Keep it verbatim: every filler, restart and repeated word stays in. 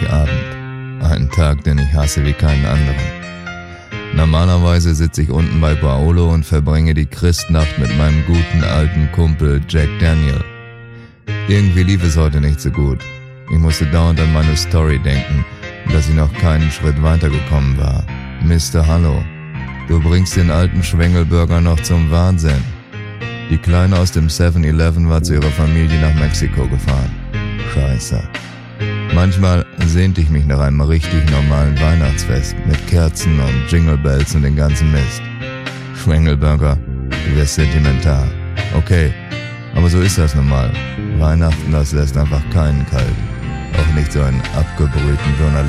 Heiligabend. Einen Tag, den ich hasse wie keinen anderen. Normalerweise sitze ich unten bei Paolo und verbringe die Christnacht mit meinem guten alten Kumpel Jack Daniel. Irgendwie lief es heute nicht so gut. Ich musste dauernd an meine Story denken, dass ich noch keinen Schritt weitergekommen war. Mister Hallo, du bringst den alten Schwengelburger noch zum Wahnsinn. Die Kleine aus dem seven eleven war zu ihrer Familie nach Mexiko gefahren. Scheiße. Manchmal sehnte ich mich nach einem richtig normalen Weihnachtsfest mit Kerzen und Jingle Bells und den ganzen Mist. Schwengelburger, du wirst sentimental. Okay, aber so ist das nun mal. Weihnachten, das lässt einfach keinen kalt. Auch nicht so einen abgebrühten Journalisten.